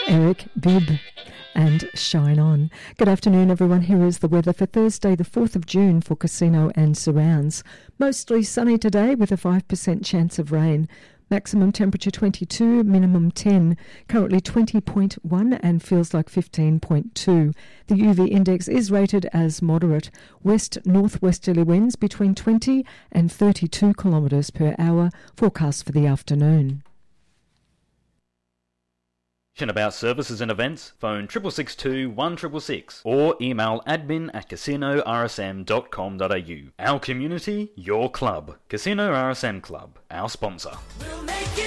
Eric Bibb and Shine On. Good afternoon, everyone. Here is the weather for Thursday, the 4th of June for Casino and surrounds. Mostly sunny today with a 5% chance of rain. Maximum temperature 22, minimum 10, currently 20.1 and feels like 15.2. The UV index is rated as moderate. West-northwesterly winds between 20 and 32 kilometres per hour, forecast for the afternoon. About services and events, phone 6662 1666 or email admin@casinorsm.com.au. Our community, your club. Casino RSM Club, our sponsor.